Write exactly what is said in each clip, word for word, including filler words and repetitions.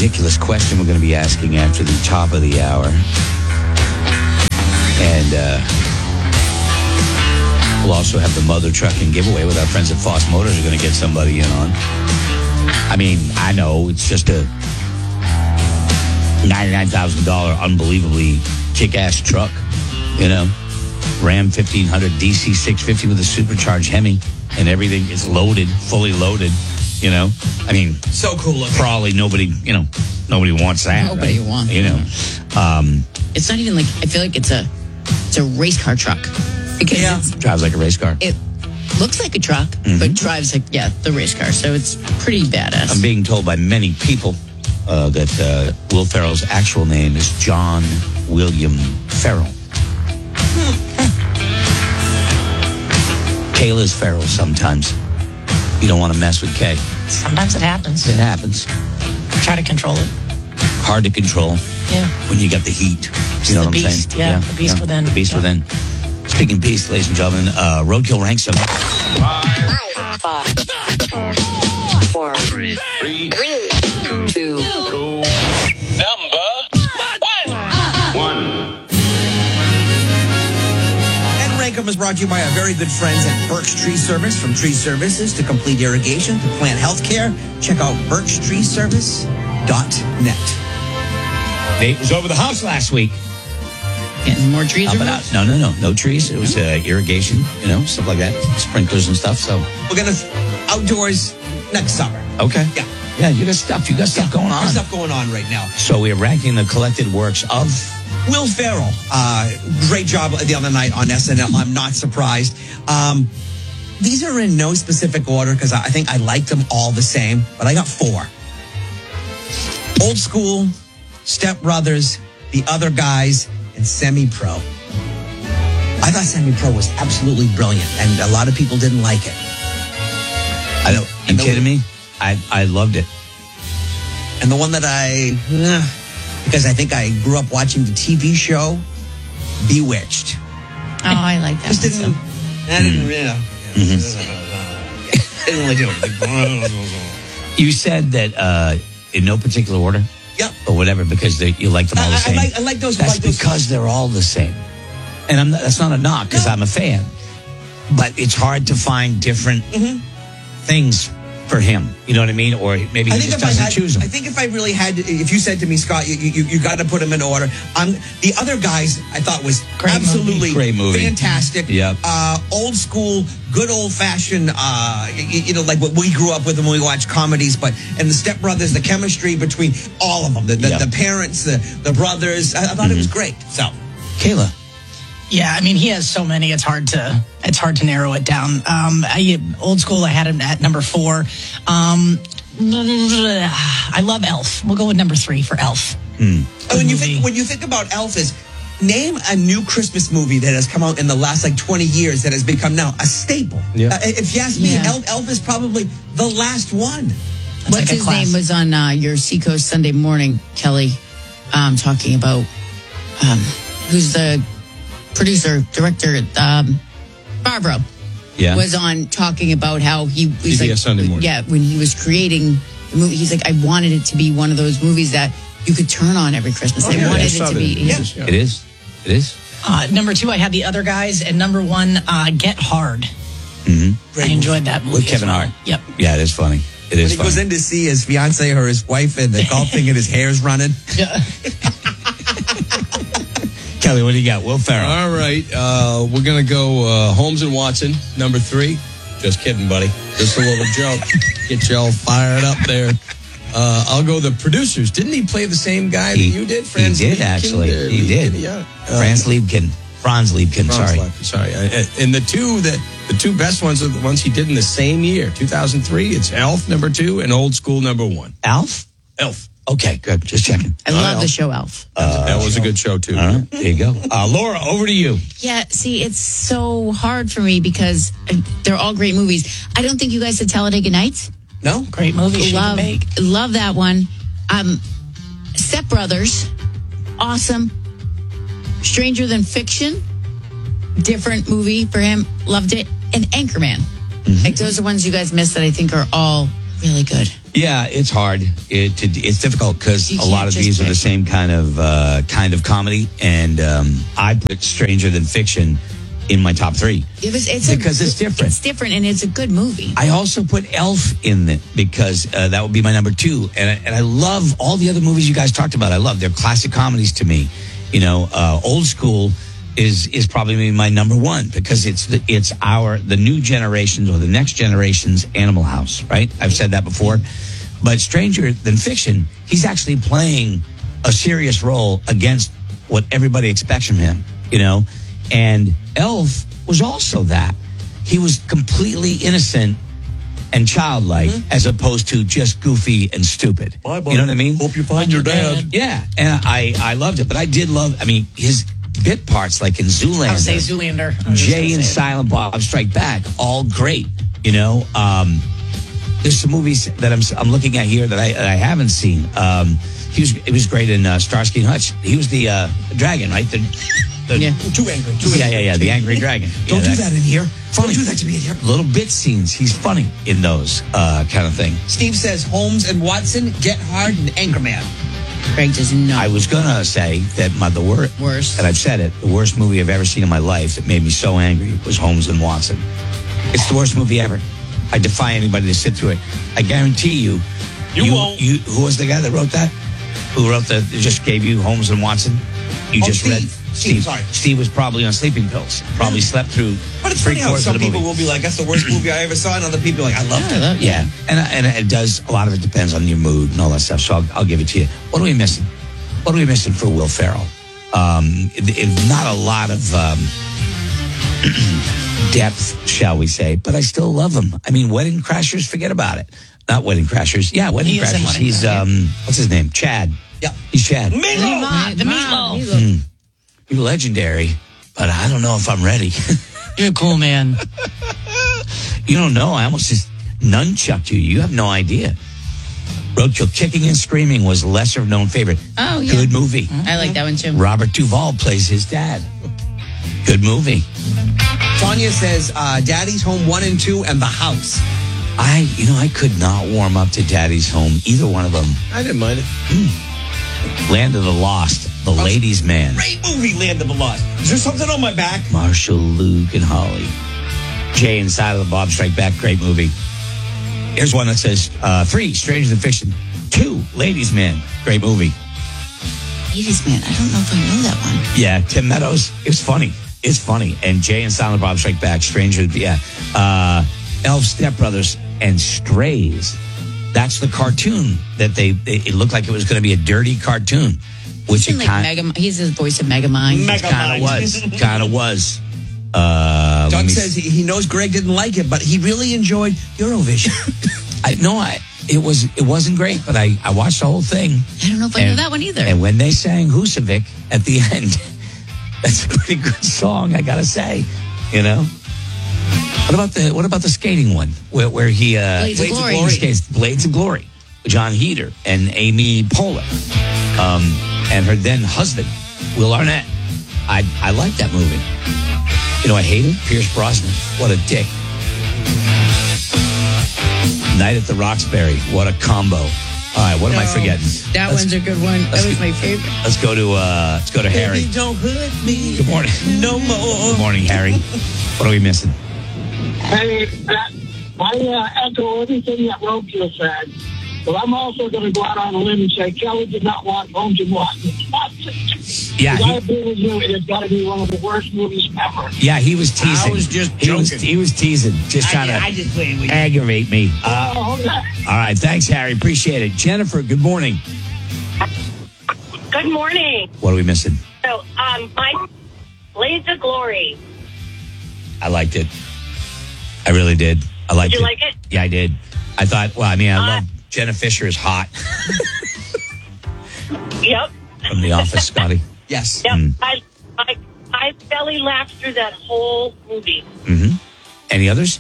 ridiculous question we're going to be asking after the top of the hour. And uh, we'll also have the mother trucking giveaway with our friends at Foss Motors. Are going to get somebody in on. I mean, I know it's just a ninety-nine thousand dollars unbelievably kick-ass truck, you know. Ram fifteen hundred D C six fifty with a supercharged Hemi and everything is loaded, fully loaded, you know. I mean, so cool looking. Probably nobody, you know, nobody wants that. Nobody right? wants You know. Um, it's not even like, I feel like it's a it's a race car truck. Because yeah. it's, drives like a race car. It looks like a truck, mm-hmm. but drives like, yeah, the race car. So it's pretty badass. I'm being told by many people uh, that uh, Will Ferrell's actual name is John William Ferrell. Kayla's Ferrell sometimes. You don't want to mess with Kay. Sometimes it happens. It happens. Try to control it. Hard to control. Yeah. When you got the heat. It's You know the what I'm beast, saying? yeah, the beast within. The beast Yeah. within. Speaking beast, ladies and gentlemen, uh, Roadkill ranks him. Five, five, four, three, two, two. Number one. One. And Rankum is brought to you by our very good friends at Birch Tree Service. From tree services to complete irrigation to plant health care, check out birch tree service dot net. Nate was over the house last week. Getting more trees Up and removed? out. No, no, no. No trees. It was uh, irrigation, you know, stuff like that. Sprinklers and stuff. So, We're going to outdoors next summer. okay. Yeah. Yeah, you got stuff. You got stuff going on. There's stuff going on right now. So we're ranking the collected works of Will Ferrell, uh, great job the other night on S N L. I'm not surprised. Um, these are in no specific order because I think I liked them all the same, but I got four. Old School, Step Brothers, The Other Guys, and Semi-Pro. I thought Semi-Pro was absolutely brilliant, and a lot of people didn't like it. I know. You And the- kidding me? I, I loved it. And the one that I, eh, because I think I grew up watching the T V show, Bewitched. Oh, I like that. Just one, didn't, I didn't, yeah. Didn't really do it. You said that uh, in no particular order? Yep. Or whatever, because they, you like them all the I, I same. like, I like those. That's like those because they're all the same. And I'm not, that's not a knock, because No. I'm a fan. But it's hard to find different Mhm. things for him. You know what I mean? Or maybe he I think just if I doesn't had, choose them. I think if I really had, if you said to me, Scott, you you, you got to put them in order. Um, the Other Guys, I thought was Great absolutely movie. Great movie. fantastic. Yep. Uh, old school, good old fashioned. Uh, you, you know, like what we grew up with when we watched comedies. But and the Step Brothers, the chemistry between all of them, the the, Yep. the parents, the the brothers. I, I thought it was great. So. Kayla. Yeah, I mean, he has so many. It's hard to it's hard to narrow it down. Um, I, old school, I had him at number four. Um, I love Elf. We'll go with number three for Elf. Hmm. Oh, when you movie. think when you think about Elf, is name a new Christmas movie that has come out in the last like twenty years that has become now a staple. Yeah. Uh, if you ask me, Yeah. Elf, Elf is probably the last one. What's like a his class. name was on uh, your Seacoast Sunday Morning, Kelly, um, talking about um, who's the producer, director, um, Barbaro. Yeah. Was on talking about how he was C B S like, Sunday Morning. yeah, when he was creating the movie, he's like, I wanted it to be one of those movies that you could turn on every Christmas. Oh, I yeah, wanted I it saw to that be. in Yeah. movies, yeah. It is. It is. Uh, number two, I had The Other Guys, and number one, uh, Get Hard. Mm-hmm. I enjoyed that movie With as Kevin well. Hart. Yep. Yeah, it is funny. It When is he funny. goes in to see his fiance or his wife and the golf thing and his hair's running. Yeah. Kelly, what do you got? Will Ferrell. All right, uh, we're gonna go uh, Holmes and Watson, number three. Just kidding, buddy. Just a little joke. Get y'all fired up there. Uh, I'll go the producers. Didn't he play the same guy He- that you did? he Franz did, Liebkin? actually. Uh, He did. Liebkin, Yeah. Uh, Franz Liebkin. Franz Liebkin, Franz sorry. Liebkin, sorry. Uh, And the two that the two best ones are the ones he did in the same year, two thousand three. It's Elf number two and Old School number one. Alf? Elf. Okay, good. Just checking. I love the show Elf. that was a good show too. All right, there you go. Uh, Laura, over to you. Yeah, see, it's so hard for me because uh, they're all great movies. I don't think you guys did Talladega Nights. No? Great movie. She Love, can make. love that one. Um, Step Brothers, awesome. Stranger Than Fiction, different movie for him. Loved it. And Anchorman. Mm-hmm. Like those are ones you guys missed that I think are all really good. Yeah, it's hard. It, it it's difficult because You a lot can't of just these are pick. the same kind of uh, kind of comedy, and um, I put Stranger Than Fiction in my top three. It was, it's Because a, it's different. It's different, and it's a good movie. I also put Elf in it because uh, that would be my number two, and I, and I love all the other movies you guys talked about. I love they're classic comedies to me. You know, uh, Old School is is probably my number one because it's the, it's our the new generations or the next generation's Animal House, right? I've said that before. But Stranger Than Fiction, he's actually playing a serious role against what everybody expects from him, you know? And Elf was also that. He was completely innocent and childlike Mm-hmm. as opposed to just goofy and stupid. Bye, bye. You know what I mean? Hope you find your dad. Yeah, and I, I loved it. But I did love, I mean, his bit parts like in Zoolander. I would say Zoolander. I was just Jay gonna and say it. Silent Bob Strike Back, all great. You know, um, there's some movies that I'm I'm looking at here that I that I haven't seen. Um, he was it was great in uh, Starsky and Hutch. He was the uh, dragon, right? The, the, Yeah. Too angry. Too yeah, angry. yeah, yeah, the angry dragon. Don't Yeah, do that in here. Funny. Don't do that to me in here. Little bit scenes. He's funny in those uh, kind of thing. Steve says Holmes and Watson, Get Hard, and Anchorman. Greg does not. I was gonna say that my the wor- Worst. and I've said it, the worst movie I've ever seen in my life that made me so angry was Holmes and Watson. It's the worst movie ever. I defy anybody to sit through it. I guarantee you. You won't. You, who was the guy that wrote that? Who wrote the? Just gave you Holmes and Watson. You Oh, just Steve. read. Steve, sorry. Steve was probably on sleeping pills. Probably slept through. But it's three funny how quarters some of the people movie. will be like, that's the worst movie I ever saw, and other people are like, I loved I it. love- Yeah, and and it does. A lot of it depends on your mood and all that stuff. So I'll, I'll give it to you. What are we missing? What are we missing for Will Ferrell? Um, it, it- not a lot of um, depth, shall we say? But I still love him. I mean, Wedding Crashers. Forget about it. Not Wedding Crashers. Yeah, Wedding He is in Crashers. Wedding He's Crashers. um, what's his name? Chad. Yeah. He's Chad. Meatloaf! The meatloaf. Meatloaf. You're legendary, but I don't know if I'm ready. You're a cool man. You don't know. I almost just nunchucked you. You have no idea. Roadkill Kicking and Screaming was a lesser known favorite. Oh, yeah. Good movie. I like that one too. Robert Duvall plays his dad. Good movie. Tanya says uh, Daddy's Home one and two and The House. I, you know, I could not warm up to Daddy's Home, either one of them. I didn't mind it. Land of the Lost, The Ladies' Man, Great movie, Land of the Lost. Is there something on my back? Marshall, Luke, and Holly. Jay and Silent Bob Strike Back, great movie. Here's one that says uh, three, Stranger Than Fiction. Two, Ladies' Man, great movie. Ladies Man, I don't know if I know that one. Yeah, Tim Meadows. It's funny. It's funny. And Jay and Silent Bob Strike Back, Stranger, yeah. Uh, Elf, Step Brothers, and Strays. That's the cartoon that they, they it looked like it was going to be a dirty cartoon, which He's in it like kind Mega. He's the voice of Megamind. Mega- of was. Kind of was. Uh, let Doug me- says he, he knows Greg didn't like it, but he really enjoyed Eurovision. I no, I it was it wasn't great, but I, I watched the whole thing. I don't know if I know that one either. And when they sang Husavik at the end, that's a pretty good song, I gotta say. You know. What about the what about the skating one where, where he uh, Blades of Glory. he skates Blades of Glory, John Heater and Amy Poehler, um, and her then husband Will Arnett. I I like that movie. You know I hate him. Pierce Brosnan. What a dick. Night at the Roxbury. What a combo. All right, what am I forgetting? That Let's- one's a good one. That let's was go- my favorite. Let's go to uh, let's go to Harry. Baby, don't hurt me Good morning. no more. Good morning, Harry. What are we missing? Hey, uh, I uh, echo everything that Roadkill said, but I'm also going to go out on a limb and say Kelly did not want Holmes and Watson. Yeah, I he, agree with you. It has got to be one of the worst movies ever. yeah, he was teasing. I was just he was, joking. he was teasing, just trying I, I to just played with you. aggravate me. Uh, Oh, okay. all right, thanks, Harry. Appreciate it. Jennifer, good morning. Good morning. What are we missing? So, um, my Blades of Glory. I liked it. I really did. I liked Did you it. like it? Yeah, I did. I thought, well, I mean, I Uh, love Jenna Fisher is hot Yep. from The Office, Scotty. Yes. Yep. Mm. I, I, I belly laughed through that whole movie. Mm-hmm. Any others?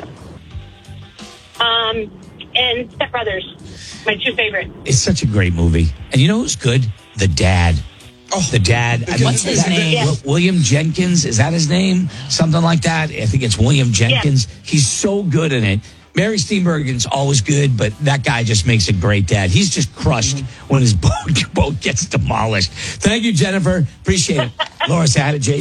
Um, and Step Brothers, my two favorites. It's such a great movie. And you know who's good? The dad. Oh, The dad. I What's his that- name? Wi- William Jenkins. Is that his name? Something like that. I think it's William Jenkins. He's so good in it. Mary Steenburgen's always good, but that guy just makes a great dad. He's just crushed when his boat, boat gets demolished. Thank you, Jennifer. Appreciate it. Laura Satta, Jason.